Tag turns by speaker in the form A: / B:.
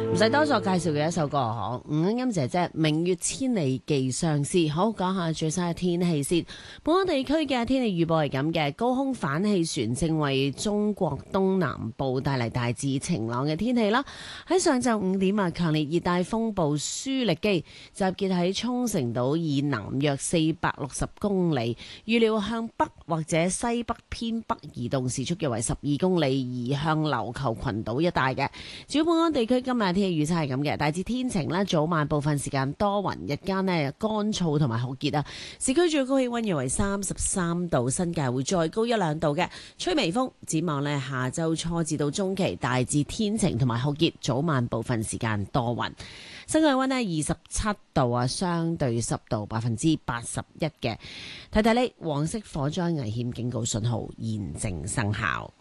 A: 唔使多作介紹嘅一首歌嗬，吳欣欣姐姐《明月千里寄相思》。好，講下最新嘅天氣先。本港地區嘅天氣預報係咁嘅，高空反氣旋正為中國東南部帶嚟大致晴朗嘅天氣啦。喺上晝5點強烈熱帶風暴舒力基集結喺沖繩島以南約460公里，預料向北或者西北偏北移動，時速約為12公里，移向琉球群島一帶嘅。主要本港地區今日天氣預測係咁嘅，大致天晴啦，早晚部分時間多雲，日間呢乾燥同埋酷熱啊。市區最高氣溫約為33度，新界會再高1-2度嘅，吹微風。展望呢下周初至到中期大致天晴同埋酷熱，早晚部分時間多雲。新界溫呢27度啊，相對濕度81%嘅。睇睇呢黃色火災危險警告信號現正生效。